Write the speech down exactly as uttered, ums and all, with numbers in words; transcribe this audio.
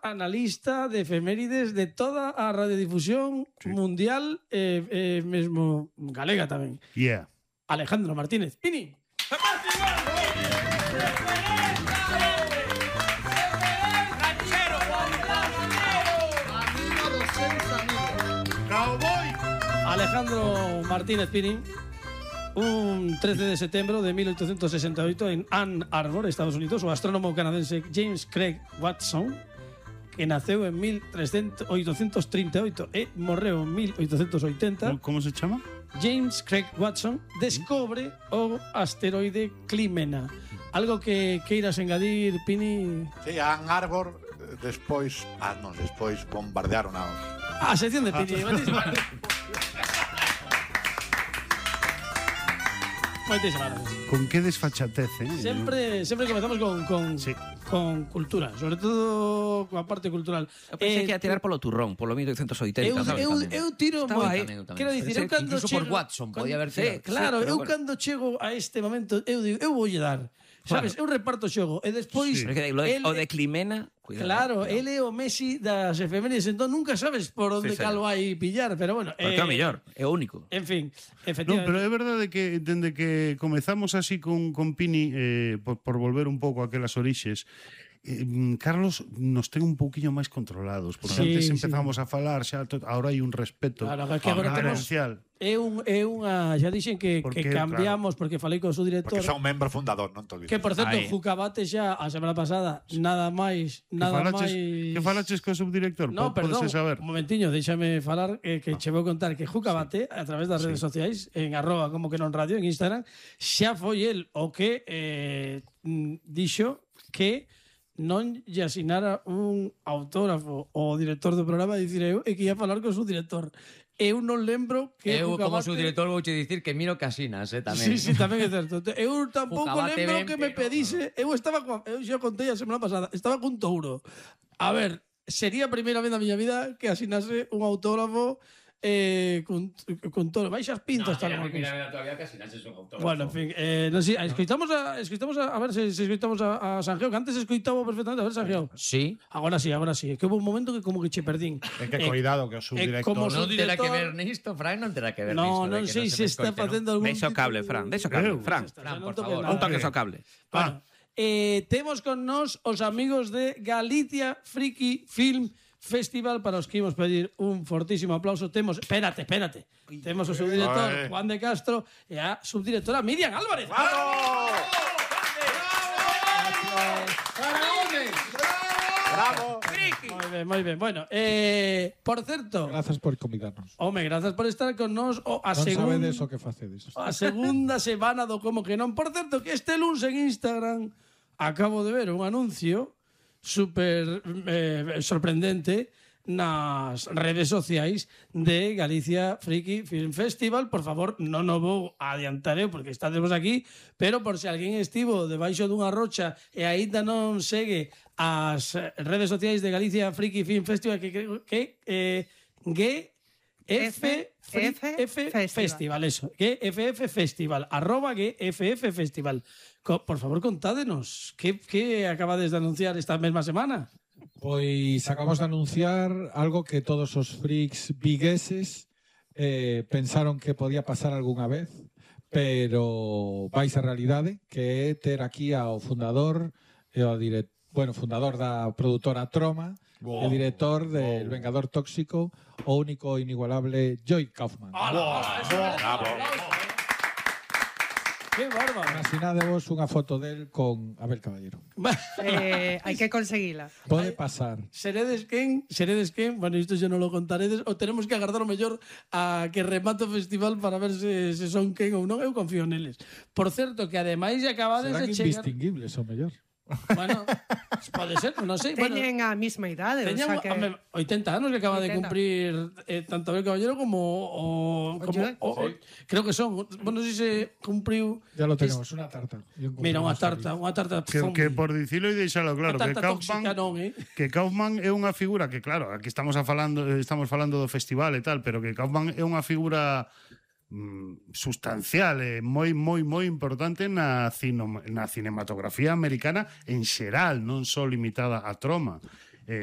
analista de efemérides de toda a radiodifusión sí. mundial e eh, eh, mesmo galega tamén. Yeah. Alejandro Martínez Pini. Cowboy. Alejandro Martínez Pini, un trece de setembro de mil ochocientos sesenta y ocho en Ann Arbor, Estados Unidos, o astrónomo canadiense James Craig Watson, que naceu en mil oitocentos trinta e oito e morreu en mil oitocentos oitenta. Como se chama? James Craig Watson descobre o asteroide Clímena. Algo que queiras engadir, Pini? Sí, a Ann Arbor, despois, ah, non, despois bombardearon a A sección de Pini. Moitísimas gracias. Con que desfachatez, eh? Sempre, sempre comezamos con, con, sí. con cultura, sobre todo coa parte cultural. Eu pensei eh, que ia tirar polo turrón, polo mil oitocentos oitenta, eu, sabes? Eu, eu tiro moi... Quero dicir, eu cando incluso chego... por Watson podía haber tirado. Eh, claro, sí, eu bueno. cando chego a este momento, eu digo, eu voulle dar. Sabes, eu reparto xogo e despois... Sí. Lo de, el, o de Climena... Cuidado, claro, cuidado. Ele é o Messi das efemérides, entón nunca sabes por onde sí, cal vai pillar, pero bueno... Porque é o mellor, é o único. En fin, efectivamente... No, pero é verdade que dende que comezamos así con, con Pini, eh, por, por volver un pouco a aquelas orixes, eh, Carlos nos ten un pouquiño máis controlados, porque sí, antes empezamos sí. a falar, xa agora hai un respeto claro, que agora temos... É, un, é unha, xa dixen que, porque, que cambiamos, claro. Porque falei con o seu director. Porque son membro fundador, non te olvides. Que, por certo, Jucabate xa a semana pasada, nada máis, nada máis... Que falaches co subdirector? No, perdón, saber? un momentiño, déxame falar, eh, que che vou contar que Jucabate, a través das redes sí. sociais, en arroba como que non radio, en Instagram, xa foi el o que eh, dixo que non lle asinara un autógrafo o director do programa, dicir eu, e que ia falar con o subdirector. Eu non lembro que eu Jucabate... como subdirector vou che dicir que miro casinas, eh, tamén. Sí, sí, tamén é certo. Eu tampouco Jucabate lembro ben, que me pedise... Eu estaba... Eu xa contei a semana pasada. Estaba cun touro. A ver, sería a primeira vez na miña vida que asinase un autógrafo eh, con, con todo. Baixas pintas. No, era a primeira vez todavía que asinases un autógrafo. Bueno, en fin. Eh, no, sí, escoitamos a, escoitamos a, a ver se, se escoitamos a, a Sanjeo, que antes escoitaba perfectamente. A ver, Sanjeo. Sí. Agora sí, agora sí. Que hubo un momento que como que che perdín. É que eh, cuidado que o subdirector... Eh, non terá que ver nisto, Fran, non terá que ver no, nisto. Non sei se, se está facendo algún... Deixa o cable, Fran, deixa o cable. Fran, Fran, por favor. Un toque ao cable. Bueno, eh, temos con nós os amigos de Galicia Friki Film Festival, para os que imos pedir un fortísimo aplauso. Temos, espérate, espérate. Temos o subdirector Juan de Castro e a subdirectora Miriam Álvarez. ¡Bravo! ¡Bravo! Moi ben, moi ben. Bueno, eh, por certo... Grazas por convidarnos. Home, grazas por estar con nós. O, a non segun... sabedes o que facedes. A segunda semana do Como que non. Por certo, que este luns en Instagram acabo de ver un anuncio super eh, sorprendente nas redes sociais de Galicia Friki Film Festival. Por favor, non o vou adiantar eu porque estamos aquí, pero por se alguén estivo debaixo dunha rocha e aínda non segue as redes sociais de Galicia Friki Film Festival, que creo que eh, G F F Festival, eso, G F F Festival, arroba G F F Festival. Por favor, contádenos, que, que acabades de anunciar esta mesma semana? Pois acabamos de anunciar algo que todos os freaks vigueses eh, pensaron que podía pasar algunha vez, pero vais a realidade, que é ter aquí ao fundador e ao director, bueno, fundador da produtora Troma, wow. E director del wow. Vengador Tóxico, o único e inigualable Joy Kaufman. ¡Hola! ¡Bravo! ¡Qué bárbaro! Asinadevos unha foto del con Abel Caballero. eh, hai que conseguila. Pode pasar. Seredes quen, seredes quen, bueno, isto xa non lo contaredes, ou tenemos que agardar o mellor a que remate o festival para ver se, se son quen ou non. Eu confío neles. Por certo, que ademais acabades serán de chegar... Serán indistinguibles, o mellor. Bueno, pode ser, non sei. Teñen bueno, a mesma idade, teñen, o sea que... oitenta anos que acaba oitenta de cumprir eh, tanto Abel Caballero como o, como, o, o, creo que son, bueno, non sei se cumpriu. Ya lo tenemos, es, unha tarta. Mira, unha tarta, unha tarta. Que, que por dicilo e deixalo claro, que Kaufman, non, eh? que Kaufman é unha figura que claro, aquí estamos a falando, estamos falando do festival e tal, pero que Kaufman é unha figura sustancial e moi moi moi importante na, cino, na cinematografía americana en xeral, non só limitada a Troma.